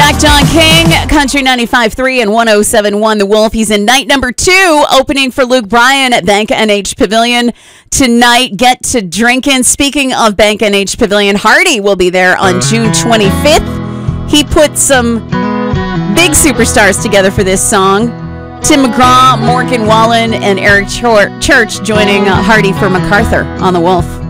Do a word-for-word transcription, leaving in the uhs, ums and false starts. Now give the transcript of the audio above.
Jack John King, Country ninety-five point three and one oh seven point one The Wolf. He's in night number two, opening for Luke Bryan at Bank N H Pavilion tonight. Get to drinking. Speaking of Bank N H Pavilion, Hardy will be there on June twenty-fifth. He put some big superstars together for this song. Tim McGraw, Morgan Wallen, and Eric Church joining uh, Hardy for MacArthur on The Wolf.